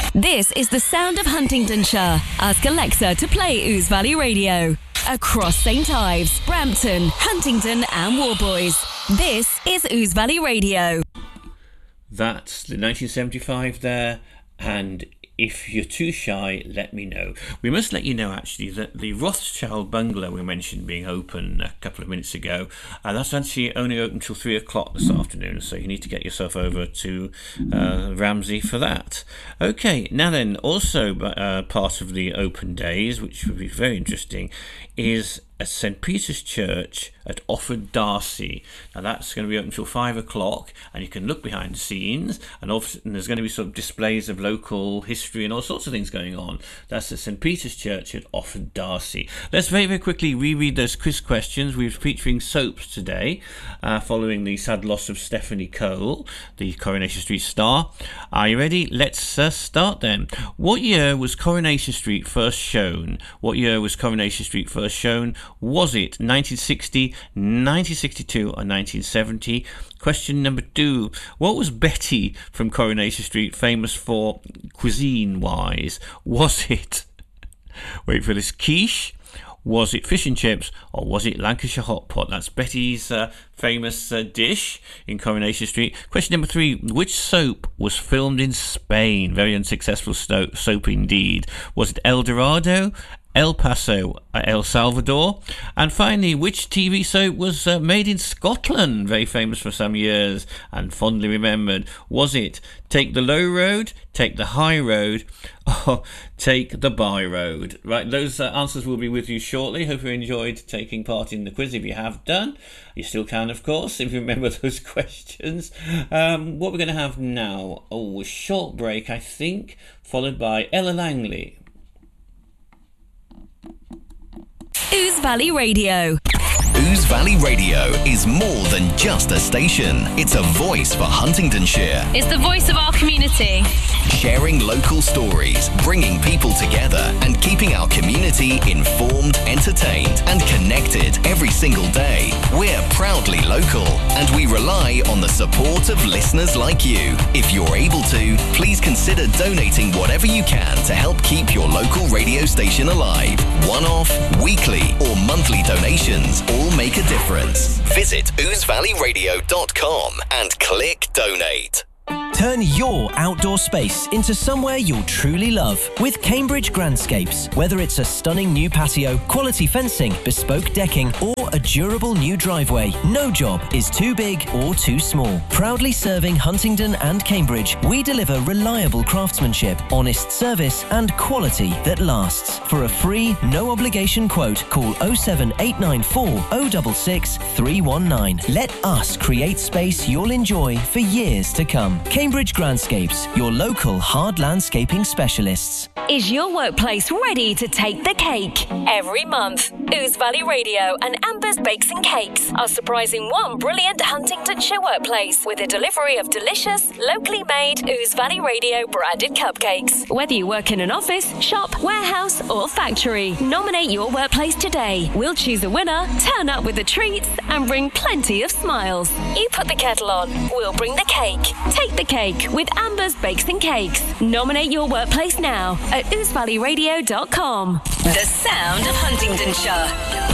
This is the sound of Huntingdonshire. Ask Alexa to play Ouse Valley Radio. Across St Ives, Brampton, Huntingdon and Warboys. This is Ouse Valley Radio. That's the 1975 there, and if you're too shy, let me know. We must let you know, actually, that the Rothschild Bungalow we mentioned being open a couple of minutes ago, that's actually only open until 3 o'clock this afternoon, so you need to get yourself over to Ramsey for that. Okay, now then, also part of the open days, which would be very interesting, is at St Peter's Church at Offord Darcy. Now that's going to be open until 5 o'clock, and you can look behind the scenes, and there's going to be sort of displays of local history and all sorts of things going on. That's at St Peter's Church at Offord Darcy. Let's very, very quickly reread those quiz questions. We're featuring soaps today, following the sad loss of Stephanie Cole, the Coronation Street star. Are you ready? Let's start then. What year was Coronation Street first shown? What year was Coronation Street first shown? Was it 1960, 1962 or 1970? Question number 2. What was Betty from Coronation Street famous for cuisine-wise? Was it, wait for this, quiche? Was it fish and chips, or was it Lancashire hot pot? That's Betty's famous dish in Coronation Street. Question number 3. Which soap was filmed in Spain? Very unsuccessful soap indeed. Was it El Dorado, El Paso, El Salvador? And finally, which TV soap was made in Scotland? Very famous for some years and fondly remembered. Was it Take the Low Road, Take the High Road, or Take the By Road? Right, those answers will be with you shortly. Hope you enjoyed taking part in the quiz. If you have done, you still can, of course, if you remember those questions. What we're going to have now, a short break, I think, followed by Ella Langley. Ouse Valley Radio. Ouse Valley Radio is more than just a station. It's a voice for Huntingdonshire. It's the voice of our community. Sharing local stories, bringing people together and keeping our community informed, entertained and connected every single day. We're proudly local and we rely on the support of listeners like you. If you're able to, please consider donating whatever you can to help keep your local radio station alive. One-off, weekly or monthly donations all make a difference. Visit ousevalleyradio.com and click donate. Turn your outdoor space into somewhere you'll truly love with Cambridge Grandscapes. Whether it's a stunning new patio, quality fencing, bespoke decking, or a durable new driveway, no job is too big or too small. Proudly serving Huntingdon and Cambridge, we deliver reliable craftsmanship, honest service, and quality that lasts. For a free, no-obligation quote, call 07894 066 319. Let us create space you'll enjoy for years to come. Cambridge Grandscapes, your local hard landscaping specialists. Is your workplace ready to take the cake? Every month, Ouse Valley Radio and Amber's Bakes and Cakes are surprising one brilliant Huntingdonshire workplace with a delivery of delicious, locally made Ouse Valley Radio branded cupcakes. Whether you work in an office, shop, warehouse or factory, nominate your workplace today. We'll choose a winner, turn up with the treats and bring plenty of smiles. You put the kettle on, we'll bring the cake. Take the cake with Amber's Bakes and Cakes. Nominate your workplace now at ousevalleyradio.com. The sound of Huntingdonshire.